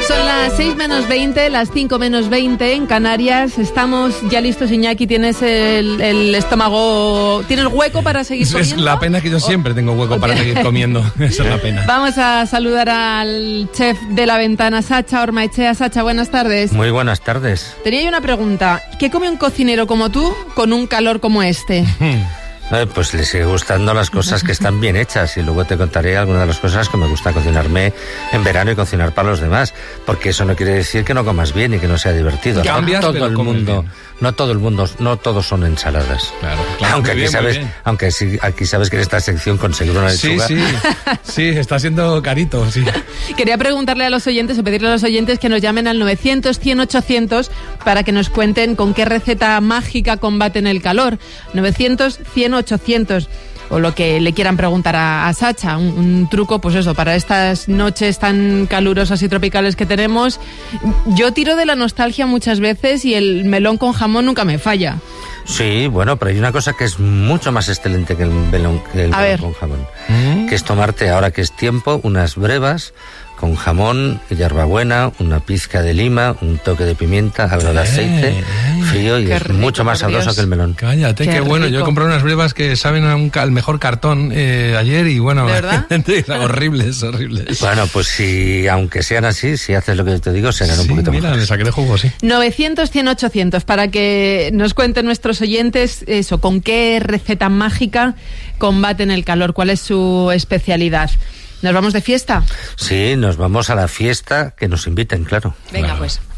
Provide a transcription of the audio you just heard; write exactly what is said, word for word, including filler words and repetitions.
Son las seis menos veinte, las cinco menos veinte en Canarias. Estamos ya listos, Iñaki. ¿Tienes el, el estómago, tienes hueco para seguir comiendo? Es la pena que yo siempre tengo hueco okay. para seguir comiendo. Esa es la pena. Vamos a saludar al chef de La Ventana, Sacha Ormaechea. Sacha, buenas tardes. Muy buenas tardes. Tenía yo una pregunta. ¿Qué come un cocinero como tú con un calor como este? Eh, pues le sigue gustando las cosas que están bien hechas y luego te contaré algunas de las cosas que me gusta cocinarme en verano y cocinar para los demás, porque eso no quiere decir que no comas bien y que no sea divertido. Cambias, no todo el mundo, bien. no todo el mundo, no todos son ensaladas. Claro, claro. Aunque aquí bien, sabes, aunque sí, aquí sabes que en esta sección conseguir una lechuga. Sí, sí, sí, está siendo carito, sí. Quería preguntarle a los oyentes o pedirle a los oyentes que nos llamen al novecientos, cien, ochocientos para que nos cuenten con qué receta mágica combaten el calor. novecientos, cien, ochocientos. O lo que le quieran preguntar a, a Sacha, un, un truco, pues eso, para estas noches tan calurosas y tropicales que tenemos. Yo tiro de la nostalgia muchas veces y el melón con jamón nunca me falla. Sí, bueno, pero hay una cosa que es mucho más excelente que el melón, que el melón con jamón, ¿Mm? que es tomarte, ahora que es tiempo, unas brevas con jamón, hierbabuena, una pizca de lima, un toque de pimienta, algo de aceite, eh, frío y es rico, mucho más sabroso Dios. que el melón. Cállate, qué, qué bueno. Rico. Yo he comprado unas brevas que saben a un, al mejor cartón eh, ayer y bueno, ¿de verdad? horribles, horribles. Bueno, pues si, aunque sean así, si haces lo que yo te digo, serán sí, un poquito mira, mejores. le saqué de jugo, sí. novecientos, cien, ochocientos, para que nos cuenten nuestros oyentes eso, con qué receta mágica combaten el calor, cuál es su especialidad. ¿Nos vamos de fiesta? Sí, nos vamos a la fiesta que nos inviten, claro. Venga, claro. pues.